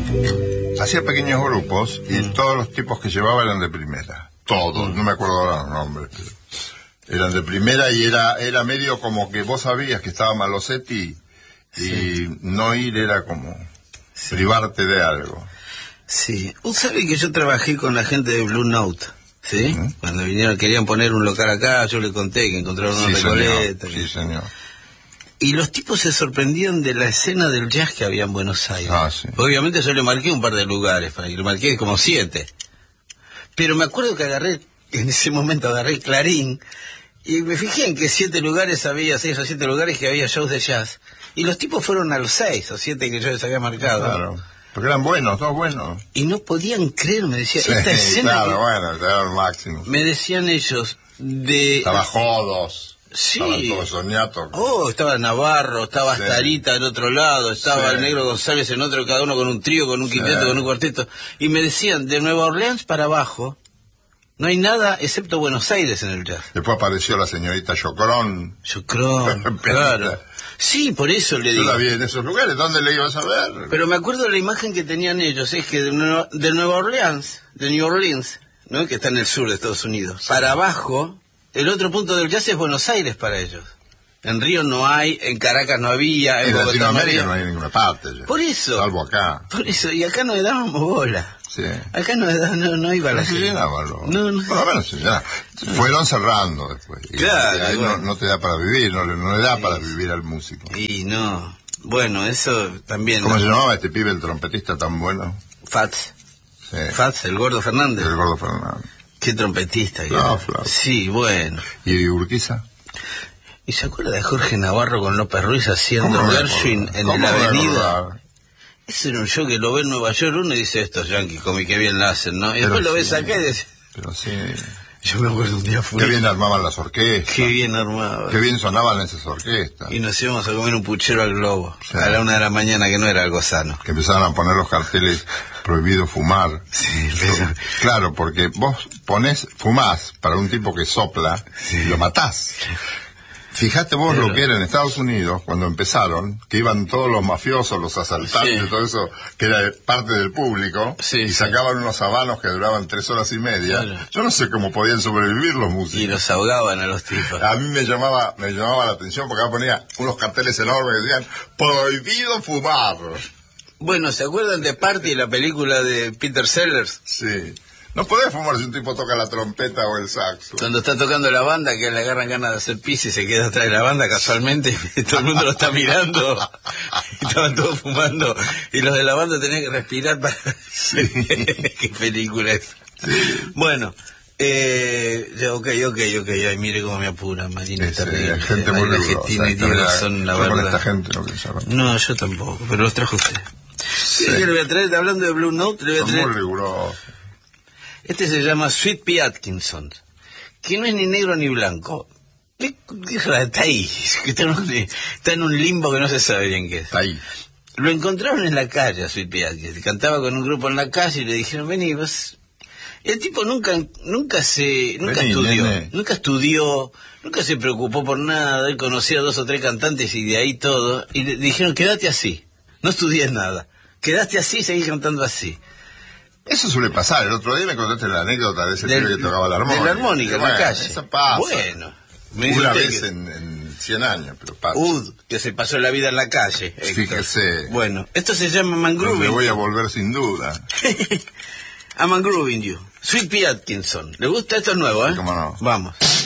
Hacía pequeños grupos y todos los tipos que llevaba eran de primera. Todos, no me acuerdo ahora los nombres, pero eran de primera y era medio como que vos sabías que estaba Malosetti y no ir era como privarte de algo. Sí, usted sabe que yo trabajé con la gente de Blue Note, ¿sí? Cuando vinieron, querían poner un local acá, yo le conté que encontraron una Recoleta. Sí, señor. Y los tipos se sorprendían de la escena del jazz que había en Buenos Aires. Sí. Obviamente yo le marqué un par de lugares, le marqué como 7. Pero me acuerdo que en ese momento agarré Clarín, y me fijé en que 7 lugares había, 6 o 7 lugares que había shows de jazz. Y los tipos fueron a los 6 o 7 que yo les había marcado. Claro. Porque eran buenos, todos buenos. Y no podían creer, me decían, esta escena... Claro, bueno, era el máximo. Me decían ellos, Estaba Jodos. Sí. Estaban todos soñatos. Estaba Navarro, estaba Astarita del otro lado, estaba el Negro González en otro, cada uno con un trío, con un quinteto, con un cuarteto. Y me decían, de Nueva Orleans para abajo, no hay nada excepto Buenos Aires en el jazz. Después apareció la señorita Chocrón. Chocrón, claro. Sí, por eso le digo. Yo la vi en esos lugares, ¿dónde le ibas a ver? Pero me acuerdo de la imagen que tenían ellos, es que de Nueva Orleans, de New Orleans, ¿no? Que está en el sur de Estados Unidos, para abajo, el otro punto del jazz es Buenos Aires para ellos. En Río no hay, en Caracas no había, en Latinoamérica no hay ninguna parte ya. Por eso. Salvo acá. Por eso, y acá no le dábamos bola. Sí. Acá no iba la gente. No. Por lo menos se llenaba. Fueron cerrando después. Claro. Ahí no te da para vivir, no le da para vivir al músico. Y no. Bueno, eso también. ¿Cómo se llamaba este pibe, el trompetista tan bueno? Fats. Sí. Fats, el Gordo Fernández. El Gordo Fernández. Qué trompetista. Claro. Sí, bueno. ¿Y Urquiza? ¿Y se acuerda de Jorge Navarro con López Ruiz haciendo Gershwin en la Avenida? Ese era un show que lo ve en Nueva York, uno y dice, estos yanquis, como qué bien la hacen, ¿no? Y después lo ves acá y dice... Pero sí... Yo me acuerdo un día Qué bien armaban las orquestas. Qué bien armaban. Qué bien sonaban esas orquestas. Y nos íbamos a comer un puchero al Globo, a la 1 de la mañana, que no era algo sano. Que empezaban a poner los carteles prohibido fumar. Sí, pero... Claro, porque vos fumás para un tipo que sopla y lo matás. Fíjate vos lo que era en Estados Unidos, cuando empezaron, que iban todos los mafiosos, los asaltantes, todo eso, que era parte del público, y sacaban unos habanos que duraban 3 horas y media. Claro. Yo no sé cómo podían sobrevivir los músicos. Y los ahogaban a los tipos. A mí me llamaba la atención porque ponía unos carteles enormes que decían, prohibido fumar. Bueno, ¿se acuerdan de Party, la película de Peter Sellers? Sí. No podés fumar si un tipo toca la trompeta o el saxo. Cuando está tocando la banda, que le agarran ganas de hacer pis y se queda atrás de la banda casualmente, y todo el mundo lo está mirando, y estaban todos fumando, y los de la banda tenían que respirar para... Sí. ¿Qué película es? Sí. Bueno, ok, ay, mire cómo me apura, Marina, está terrible. Gente muy rigurosa, tiene razón, la verdad. Con esta gente no pienso. No, yo tampoco, pero los trajo usted. Sí. Yo le voy a traer, hablando de Blue Note, le voy a traer... Son muy rigurosos. Este se llama Sweet Pea Atkinson, que no es ni negro ni blanco. Está ahí, está en un limbo que no se sabe bien qué es. Está ahí. Lo encontraron en la calle a Sweet Pea Atkinson, cantaba con un grupo en la calle y le dijeron, vení, vos... El tipo nunca estudió, nunca se preocupó por nada, él conocía a 2 o 3 cantantes y de ahí todo, y le dijeron, quédate así, no estudies nada, quédate así y seguís cantando así. Eso suele pasar. El otro día me contaste la anécdota de ese tío que tocaba la armónica. De la armónica en la calle. Eso pasa. Bueno. Una vez en 100 años, pero pasa. Que se pasó la vida en la calle. Fíjese. Bueno, esto se llama Mangrooving. Me voy a volver sin duda. I'm Mangrooving You. Sweet Pea Atkinson. ¿Le gusta? Esto es nuevo, ¿eh? ¿Cómo no? Vamos.